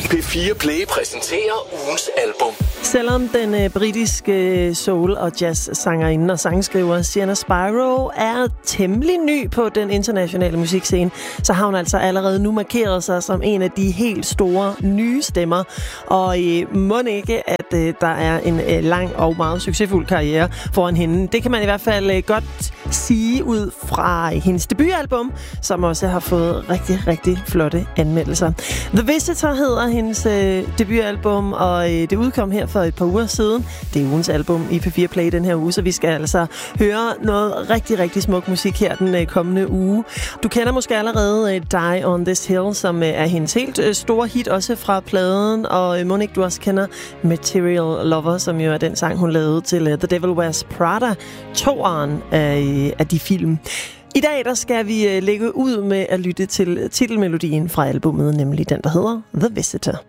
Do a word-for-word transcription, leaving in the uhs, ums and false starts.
P fire Play præsenterer ugens album. Selvom den øh, britiske soul- og jazz-sangerinde og sangskriver Sienna Spiro er temmelig ny på den internationale musikscene, så har hun altså allerede nu markeret sig som en af de helt store nye stemmer. Og øh, må ikke, at øh, der er en øh, lang og meget succesfuld karriere foran hende. Det kan man i hvert fald øh, godt sige ud fra hendes debutalbum, som også har fået rigtig, rigtig flotte anmeldelser. The Visitor hedder hendes øh, debutalbum, og øh, det udkom her for et par uger siden. Det er ugens album i P fire Play den her uge, så vi skal altså høre noget rigtig, rigtig smuk musik her den øh, kommende uge. Du kender måske allerede øh, Die on This Hill, som øh, er hendes helt øh, store hit, også fra pladen, og øh, Monique, du også kender Material Lover, som jo er den sang, hun lavede til øh, The Devil Wears Prada, toeren af, øh, af de film. I dag der skal vi øh, lægge ud med at lytte til titelmelodien fra albumet, nemlig den, der hedder The Visitor.